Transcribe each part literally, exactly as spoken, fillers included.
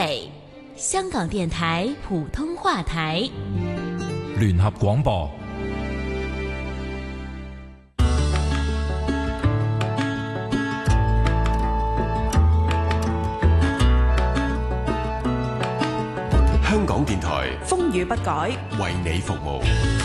北，香港電台普通話台， 聯合廣播。 香港電台風雨不改， 為你服務。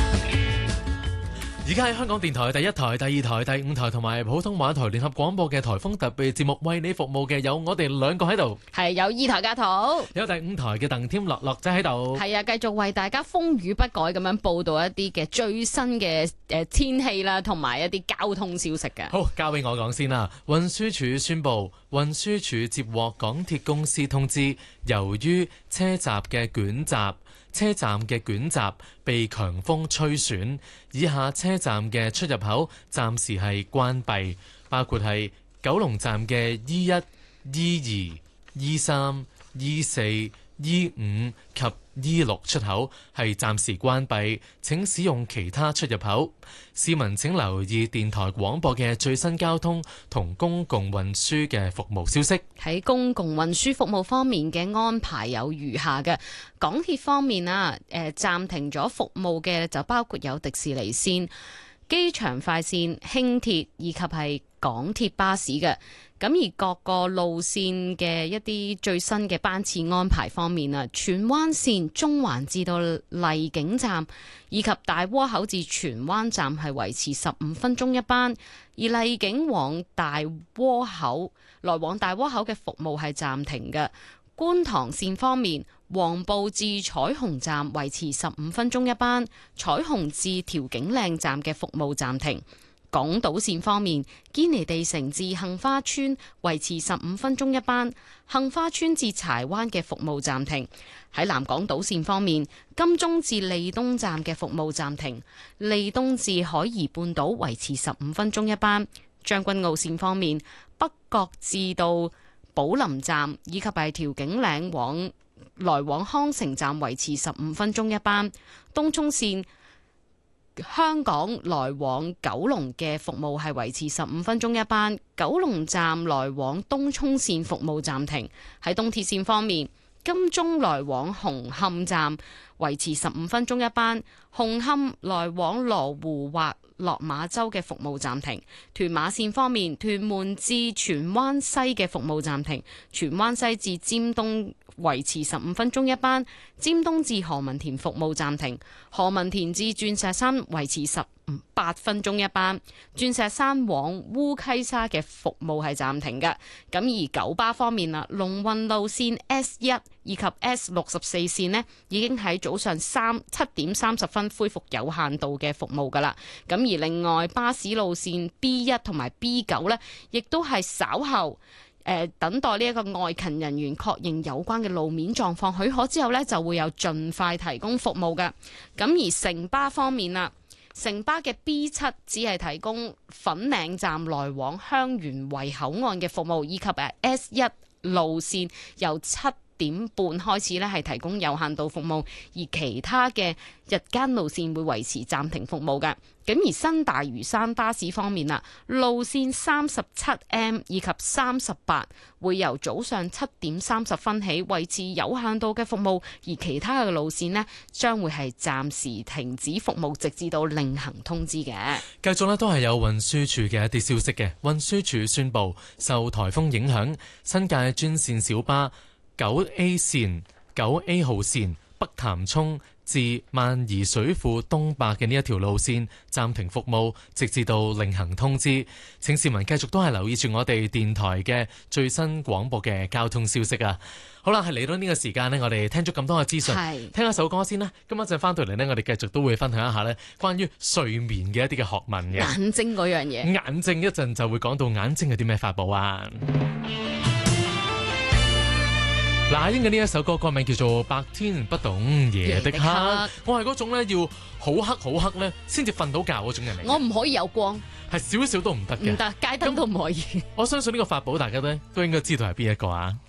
而家喺香港電台第一台、第二台、第五台同埋普通話台聯合廣播嘅颱風特別節目，為你服務嘅有我哋兩個喺度， 係有二台家圖， 有第五台嘅鄧添樂樂仔喺度， 係啊，繼續為大家風雨不改咁樣報道一啲嘅最新嘅誒天氣啦，同埋一啲交通消息嘅。 好，交俾我講先啦。運輸署宣布，運輸署接獲港鐵公司通知，由於車閘嘅捲閘。車站嘅捲閘被強風吹損，以下車站嘅出入口暫時係關閉，包括係九龍站嘅 E 一、E 二、E 三、E 四、E 五及 E 六出口係暫時關閉，請使用其他出入口。市民請留意電台廣播嘅最新交通同公共運輸嘅服務消息。 喺公共運輸服務方面嘅安排有如下嘅。港鐵方面啊，誒暫停咗服務嘅就包括有迪士尼線、機場快線、輕鐵以及係港鐵巴士嘅。咁而各個路線嘅一啲最新嘅班次安排方面啊，荃灣線中環至到荔景站以及大窩口至荃灣站係維持十五分鐘一班，而荔景往大窩口來往大窩口嘅服務係暫停嘅。觀塘線方面，黃埔至彩虹站維持十五分鐘一班，彩虹至調景嶺站嘅服務暫停。港島線方面，堅尼地城至杏花邨維持十五分鐘一班，杏花邨至柴灣嘅服務暫停。喺南港島線方面，金鐘至利東站嘅服務暫停，利東至海怡半島維持十五分鐘一班。將軍澳線方面，北角至到寶林站以及係調景嶺往來往康城站維持十五分鐘一班。東涌線香港來往九龍嘅服務係維持十五分鐘一班，九龍站來往東涌線服務暫停。喺東鐵線方面，金鐘來往紅磡站維持十五分鐘一班，紅磡來往羅湖或落馬洲嘅服務暫停。屯馬線方面，屯門至荃灣西嘅服務暫停，荃灣西至尖東維持十五分鐘一班，尖東至何文田服務暫停，何文田至鑽石山維持十八分鐘一班，鑽石山往烏溪沙嘅服務係暫停嘅。咁而九巴方面啦，龍運路線 S 一 以及 S 六十四線呢已經喺早上三七點三十分恢復有限度嘅服務噶啦。咁而另外巴士路線 B 一 同埋 B 九呢，亦都係稍後。誒等待呢一個外勤人員確認有關嘅路面狀況許可之後呢，就會有盡快提供服務嘅。咁而城巴方面啦，城巴嘅 B 七只係提供粉嶺站來往香園圍口岸嘅服務，以及誒 S 一 路線由七點半開始咧係提供有限度服務，而其他嘅日間路線會維持暫停服務嘅。咁而新大嶼山巴士方面啦，路線三十七 M 以及三十八會由早上七點三十分起維持有限度嘅服務，而其他嘅路線呢將會係暫時停止服務，直至到另行通知嘅。 繼續呢都係有運輸署嘅一啲消息嘅。運輸署宣布，受颱風影響，新界專線小巴九 A 線、九 A 號線北潭涌至萬宜水庫東壩嘅呢一條路線暫停服務，直至到另行通知。請市民繼續都係留意住我哋電台嘅最新廣播嘅交通消息啊！好啦，係嚟到呢個時間呢，我哋聽咗咁多嘅資訊，聽一首歌先啦。咁一陣翻到嚟呢，我哋繼續都會分享一下呢關於睡眠嘅一啲嘅學問嘅。 眼睛嗰樣嘢， 眼睛一陣就會講到眼睛有啲咩法寶啊！那英嘅呢一首歌歌名叫做《白天不懂夜的黑》，我係嗰種咧要好黑好黑咧先至瞓到覺嗰種人嚟。 我唔可以有光， 係少少都唔得嘅， 唔得，街燈都唔可以。 我相信呢個法寶大家咧都應該知道係邊一個啊？